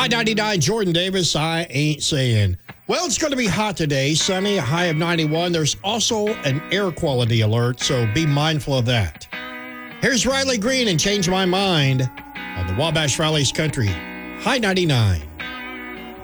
High 99, Jordan Davis, I ain't saying. Well, it's going to be hot today, sunny, a high of 91. There's also an air quality alert, so be mindful of that. Here's Riley Green and Change My Mind on the Wabash Valley's Country. High 99.